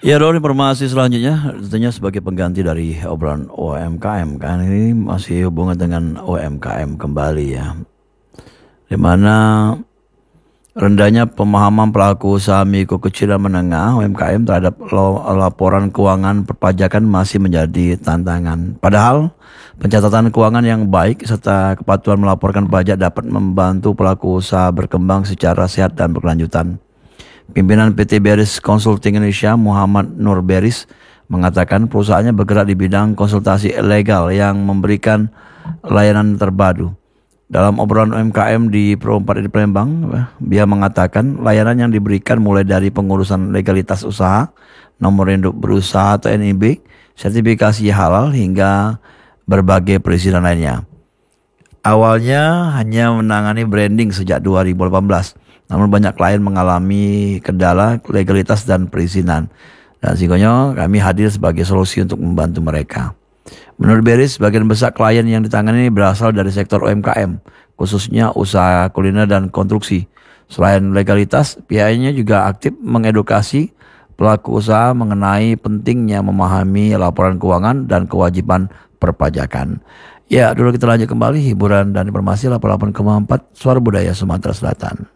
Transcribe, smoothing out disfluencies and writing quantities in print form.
Ya, Ron, informasi selanjutnya tentunya sebagai pengganti dari obrolan UMKM kan ini masih hubungan dengan UMKM kembali ya. Di mana rendahnya pemahaman pelaku usaha mikro kecil dan menengah UMKM terhadap laporan keuangan perpajakan masih menjadi tantangan. Padahal pencatatan keuangan yang baik serta kepatuhan melaporkan pajak dapat membantu pelaku usaha berkembang secara sehat dan berkelanjutan. Pimpinan PT Beris Consulting Indonesia Muhammad Nur Beris mengatakan perusahaannya bergerak di bidang konsultasi legal yang memberikan layanan terpadu. Dalam obrolan UMKM di Pro 4 di Palembang, dia mengatakan layanan yang diberikan mulai dari pengurusan legalitas usaha, nomor induk berusaha atau NIB, sertifikasi halal hingga berbagai perizinan lainnya. Awalnya hanya menangani branding sejak 2018, namun banyak klien mengalami kendala legalitas dan perizinan. Dan sehingga kami hadir sebagai solusi untuk membantu mereka. Menurut Beris, sebagian besar klien yang ditangani berasal dari sektor UMKM, khususnya usaha kuliner dan konstruksi. Selain legalitas, pihaknya juga aktif mengedukasi pelaku usaha mengenai pentingnya memahami laporan keuangan dan kewajiban perpajakan. Ya, dulu kita lanjut kembali hiburan dan informasi 88,4 Suara Budaya Sumatera Selatan.